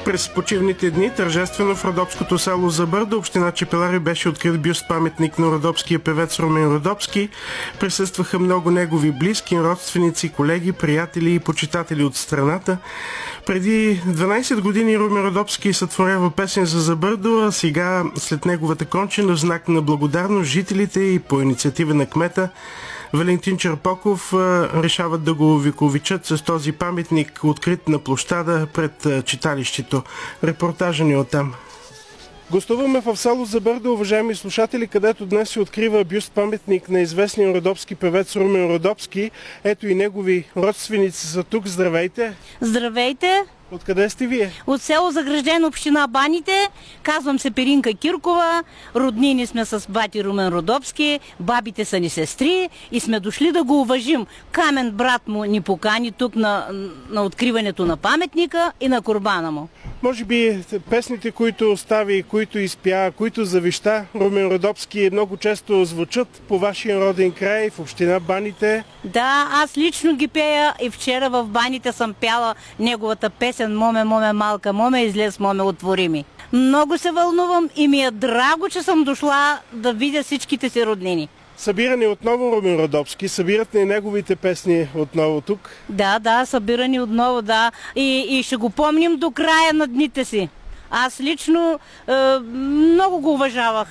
През почивните дни тържествено в родопското село Забърда, община Чепеларе, беше открит бюст-паметник на родопския певец Румен Родопски. Присъстваха много негови близки, родственици, колеги, приятели и почитатели от страната. Преди 12 години Румен Родопски сътворява песен за Забърдо, а сега, след неговата кончина, в знак на благодарност, жителите и по инициатива на кмета Валентин Черпоков решават да го увековечат с този паметник, открит на площада пред читалището. Репортажа ни оттам. Гостуваме в село Забърда, уважаеми слушатели, където днес се открива бюст-паметник на известния родопски певец Румен Родопски. Ето и негови родственици са тук. Здравейте! Здравейте! Откъде сте вие? От село Загражден, община Баните. Казвам се Перинка Киркова. Роднини сме с бати Румен Родопски. Бабите са ни сестри и сме дошли да го уважим. Камен брат му ни покани тук на откриването на паметника и на курбана му. Може би песните, които остави, които изпя, които завеща Румен Родопски, много често звучат по вашия роден край, в община Баните. Да, аз лично ги пея и вчера в Баните съм пяла неговата песен "Моме, моме, малка моме, излез моме, отвори ми". Много се вълнувам и ми е драго, че съм дошла да видя всичките си роднини. Събирани отново Румен Родопски, събират ли неговите песни отново тук? Да, събирани отново, да. И ще го помним до края на дните си. Аз лично много го уважавах.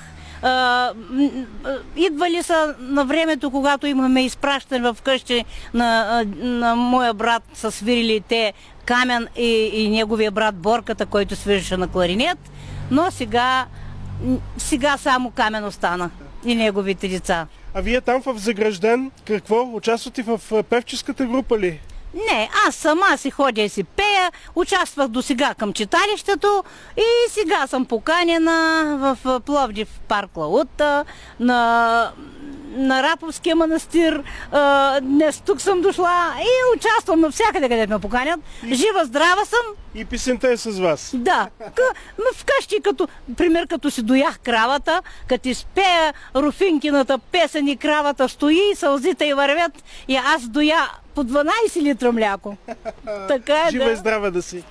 Идвали са на времето, когато имаме изпращане в къщи на моя брат, са свирили те Камен и неговия брат Борката, който свиреше на кларинет, но сега само Камен остана и неговите деца. А вие там в Загражден, какво? Участвате в певческата група ли? Не, аз сама си ходя и си пея, участвах до сега към читалището и сега съм поканена в Пловдив парк Лаута, на Раповския манастир. Днес тук съм дошла и участвам навсякъде, където ме поканят. Жива, здрава съм. И песента е с вас. Да. Вкъщи, като си доях кравата, като изпея Руфинкината песен и кравата стои, сълзите й вървят и аз доя по 12 литра мляко. Така е, жива и здрава да си.